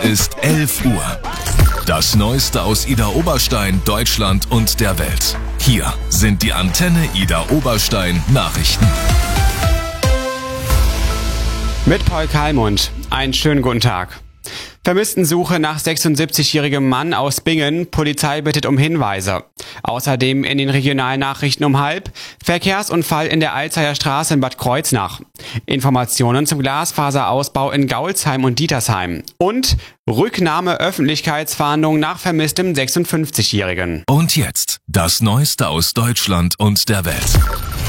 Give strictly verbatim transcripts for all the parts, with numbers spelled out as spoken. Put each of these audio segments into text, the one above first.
ist elf Uhr. Das Neueste aus Ida Oberstein, Deutschland und der Welt. Hier sind die Antenne Ida Oberstein Nachrichten. Mit Paul Kalmund. Einen schönen guten Tag. Vermisstensuche nach sechsundsiebzigjährigem Mann aus Bingen. Polizei bittet um Hinweise. Außerdem in den Regionalnachrichten um halb. Verkehrsunfall in der Alzeyer Straße in Bad Kreuznach. Informationen zum Glasfaserausbau in Gaulsheim und Dietersheim. Und Rücknahme Öffentlichkeitsfahndung nach vermisstem sechsundfünfzigjährigen. Und jetzt das Neueste aus Deutschland und der Welt.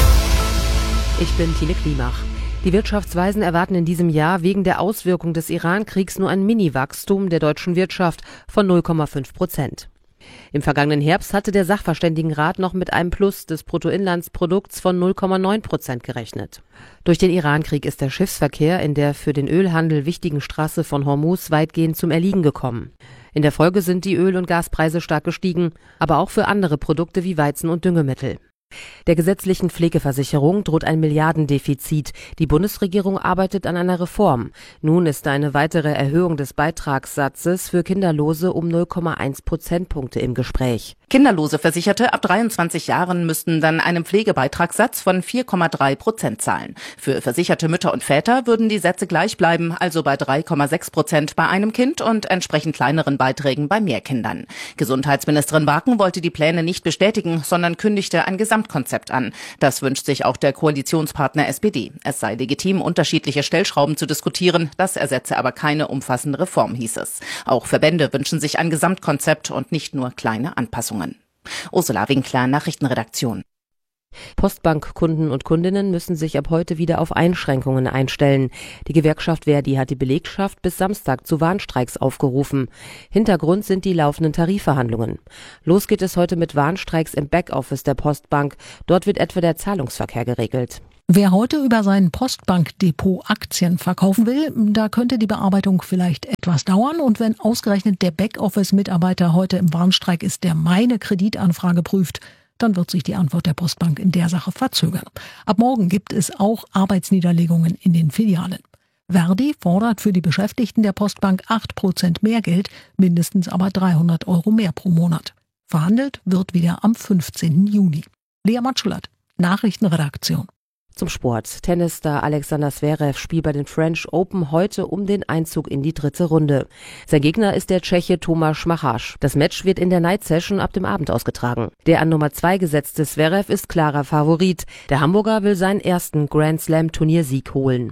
Ich bin Tine Klimach. Die Wirtschaftsweisen erwarten in diesem Jahr wegen der Auswirkung des Iran-Kriegs nur ein Mini-Wachstum der deutschen Wirtschaft von null Komma fünf Prozent. Im vergangenen Herbst hatte der Sachverständigenrat noch mit einem Plus des Bruttoinlandsprodukts von null Komma neun Prozent gerechnet. Durch den Iran-Krieg ist der Schiffsverkehr in der für den Ölhandel wichtigen Straße von Hormuz weitgehend zum Erliegen gekommen. In der Folge sind die Öl- und Gaspreise stark gestiegen, aber auch für andere Produkte wie Weizen und Düngemittel. Der gesetzlichen Pflegeversicherung droht ein Milliardendefizit. Die Bundesregierung arbeitet an einer Reform. Nun ist eine weitere Erhöhung des Beitragssatzes für Kinderlose um null Komma eins Prozentpunkte im Gespräch. Kinderlose Versicherte ab dreiundzwanzig Jahren müssten dann einen Pflegebeitragssatz von vier Komma drei Prozent zahlen. Für versicherte Mütter und Väter würden die Sätze gleich bleiben, also bei drei Komma sechs Prozent bei einem Kind und entsprechend kleineren Beiträgen bei mehr Kindern. Gesundheitsministerin Barken wollte die Pläne nicht bestätigen, sondern kündigte ein Gesamtkonzept an. Das wünscht sich auch der Koalitionspartner S P D. Es sei legitim, unterschiedliche Stellschrauben zu diskutieren. Das ersetze aber keine umfassende Reform, hieß es. Auch Verbände wünschen sich ein Gesamtkonzept und nicht nur kleine Anpassungen. Ursula Winkler, Nachrichtenredaktion. Postbankkunden und Kundinnen müssen sich ab heute wieder auf Einschränkungen einstellen. Die Gewerkschaft Verdi hat die Belegschaft bis Samstag zu Warnstreiks aufgerufen. Hintergrund sind die laufenden Tarifverhandlungen. Los geht es heute mit Warnstreiks im Backoffice der Postbank. Dort wird etwa der Zahlungsverkehr geregelt. Wer heute über sein Postbankdepot Aktien verkaufen will, da könnte die Bearbeitung vielleicht etwas dauern. Und wenn ausgerechnet der Backoffice-Mitarbeiter heute im Warnstreik ist, der meine Kreditanfrage prüft, dann wird sich die Antwort der Postbank in der Sache verzögern. Ab morgen gibt es auch Arbeitsniederlegungen in den Filialen. Verdi fordert für die Beschäftigten der Postbank acht Prozent mehr Geld, mindestens aber dreihundert Euro mehr pro Monat. Verhandelt wird wieder am fünfzehnten Juni. Lea Matschulert, Nachrichtenredaktion. Zum Sport. Tennisstar Alexander Zverev spielt bei den French Open heute um den Einzug in die dritte Runde. Sein Gegner ist der Tscheche Tomáš Machač. Das Match wird in der Night Session ab dem Abend ausgetragen. Der an Nummer zwei gesetzte Zverev ist klarer Favorit. Der Hamburger will seinen ersten Grand Slam Turniersieg holen.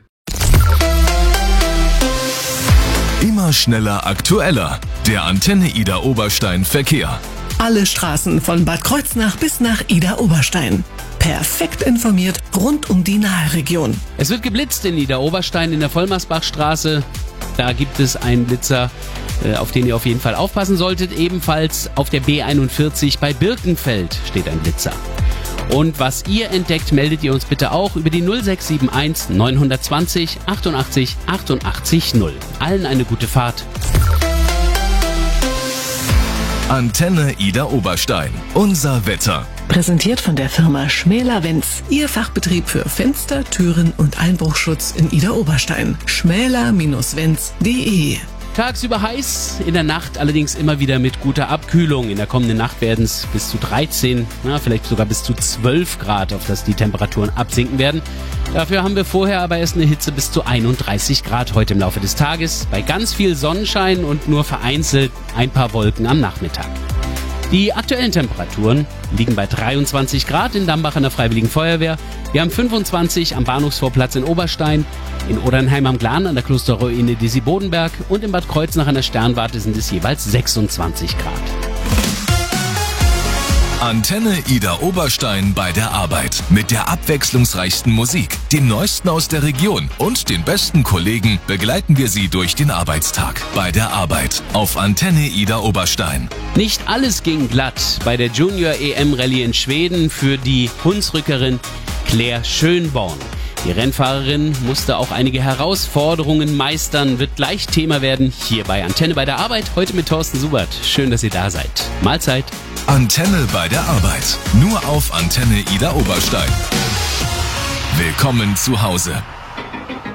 Immer schneller, aktueller. Der Antenne Ida Oberstein Verkehr. Alle Straßen von Bad Kreuznach bis nach Ida Oberstein. Perfekt informiert rund um die Nahregion. Es wird geblitzt in Ida Oberstein in der Vollmersbachstraße. Da gibt es einen Blitzer, auf den ihr auf jeden Fall aufpassen solltet. Ebenfalls auf der B einundvierzig bei Birkenfeld steht ein Blitzer. Und was ihr entdeckt, meldet ihr uns bitte auch über die null sechs sieben eins neun zwei null achtundachtzig achtundachtzig null. Allen eine gute Fahrt. Antenne Ida Oberstein. Unser Wetter. Präsentiert von der Firma Schmäler-Wenz. Ihr Fachbetrieb für Fenster, Türen und Einbruchschutz in Ida Oberstein. schmäler Bindestrich wenz punkt de. Tagsüber heiß, in der Nacht allerdings immer wieder mit guter Abkühlung. In der kommenden Nacht werden es bis zu dreizehn, na, vielleicht sogar bis zu zwölf Grad, auf das die Temperaturen absinken werden. Dafür haben wir vorher aber erst eine Hitze bis zu einunddreißig Grad heute im Laufe des Tages. Bei ganz viel Sonnenschein und nur vereinzelt ein paar Wolken am Nachmittag. Die aktuellen Temperaturen liegen bei dreiundzwanzig Grad in Dambach an der Freiwilligen Feuerwehr. Wir haben fünfundzwanzig am Bahnhofsvorplatz in Oberstein, in Odernheim am Glan an der Klosterruine Disi-Bodenberg und in Bad Kreuznach an der Sternwarte sind es jeweils sechsundzwanzig Grad. Antenne Ida Oberstein bei der Arbeit. Mit der abwechslungsreichsten Musik, dem Neuesten aus der Region und den besten Kollegen begleiten wir Sie durch den Arbeitstag. Bei der Arbeit auf Antenne Ida Oberstein. Nicht alles ging glatt bei der Junior-E M-Rallye in Schweden für die Hunsrückerin Claire Schönborn. Die Rennfahrerin musste auch einige Herausforderungen meistern, wird gleich Thema werden hier bei Antenne bei der Arbeit. Heute mit Thorsten Subert. Schön, dass ihr da seid. Mahlzeit. Antenne bei der Arbeit. Nur auf Antenne Ida Oberstein. Willkommen zu Hause.